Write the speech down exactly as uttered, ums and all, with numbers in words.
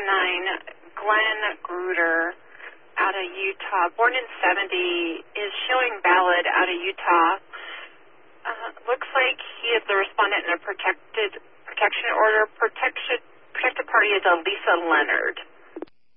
nine, Glenn Gruder out of Utah, born in seventy, is showing valid out of Utah. Uh, looks like he is the respondent in a protected protection order. Protection, protected party is a Lisa Leonard.